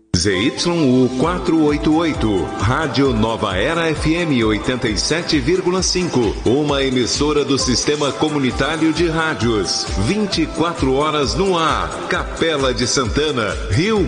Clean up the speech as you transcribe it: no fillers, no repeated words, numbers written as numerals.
ZYU 488, Rádio Nova Era FM 87,5, uma emissora do Sistema Comunitário de Rádios, 24 horas no ar, Capela de Santana, Rio